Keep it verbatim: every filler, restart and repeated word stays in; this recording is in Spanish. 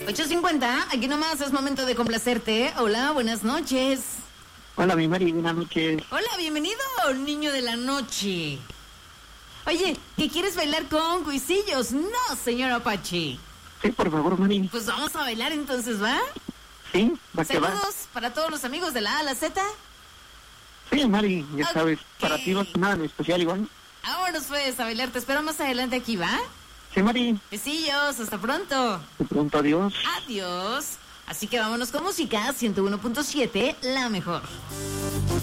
ocho cincuenta, aquí nomás es momento de complacerte. Hola, buenas noches. Hola, mi Mari, buenas noches. Hola, bienvenido, niño de la noche. Oye, ¿qué quieres bailar con Cuisillos? No, señor Apache. Sí, por favor, Mari. Pues vamos a bailar entonces, ¿va? Sí, va que va. Saludos para todos los amigos de la A a la Z. Sí, Mari, ya Ok. sabes, para ti no es nada en especial igual. Vámonos pues a bailar, te espero más adelante aquí, ¿va? Sí, Mari, Besillos, hasta pronto. de pronto adiós. Adiós. Así que vámonos con música, ciento uno punto siete, la mejor.